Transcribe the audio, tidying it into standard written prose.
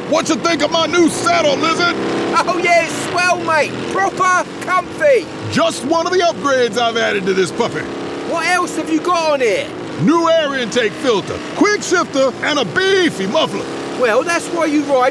What you think of my new saddle, Lizard? Oh yeah, it's swell, mate. Proper comfy. Just one of the upgrades I've added to this puppy. What else have you got on here? New air intake filter, quick shifter, and a beefy muffler. Well, that's why you ride